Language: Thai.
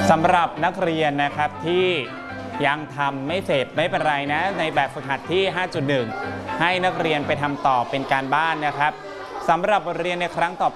สำหรับนักเรียนนะครับที่ยังทำไม่เสร็จไม่เป็นไรนะในแบบฝึกหัดที่ 5.1 ให้นักเรียนไปทำต่อเป็นการบ้านนะครับสำหรับบทเรียนในครั้งต่อไป